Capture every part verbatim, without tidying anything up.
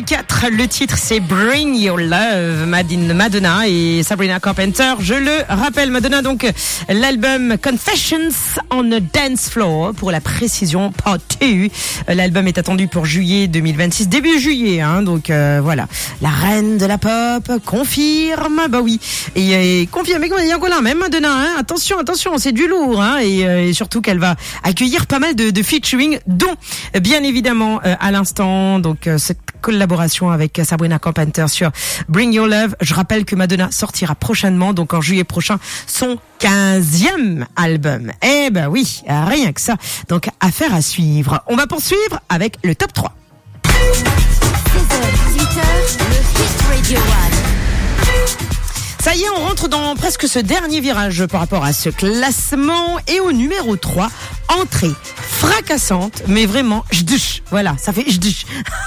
quatre, le titre c'est Bring Your Love, Madonna et Sabrina Carpenter. Je le rappelle, Madonna, donc l'album Confessions on a Dance Floor, pour la précision, part deux. L'album est attendu pour juillet deux mille vingt-six, début juillet, hein, donc euh, voilà. La reine de la pop confirme, bah oui, et, et confirme, mais il y a encore là même Madonna, hein, attention, attention, c'est du lourd, hein, et, euh, et surtout qu'elle va accueillir pas mal de, de featuring, dont bien évidemment euh, à l'instant, donc euh, cette collaboration avec Sabrina Carpenter sur Bring Your Love. Je rappelle que Madonna sortira prochainement, donc en juillet prochain, son quinzième album. Eh ben oui, rien que ça. Donc affaire à suivre. On va poursuivre avec le top trois. seize heures dix-huit heures, le Hit Radio One. Ça y est, on rentre dans presque ce dernier virage par rapport à ce classement. Et au numéro trois, entrée fracassante, mais vraiment, j'douche. Voilà, ça fait j'douche.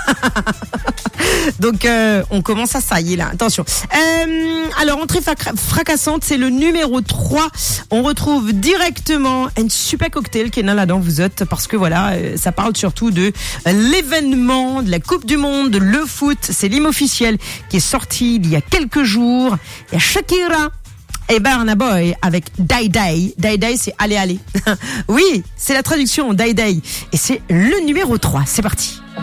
Donc, euh, on commence à ça y est là, attention. Euh, alors, entrée fracassante, c'est le numéro trois. On retrouve directement un super cocktail qui est là là-dedans, vous êtes, parce que voilà, euh, ça parle surtout de l'événement, de la Coupe du Monde, le foot. C'est l'hymne officiel qui est sorti il y a quelques jours. Il y a Shakira et Burna Boy avec Die Die. Die Die, c'est allez allez. Oui, c'est la traduction Die Die. Et c'est le numéro trois. C'est parti.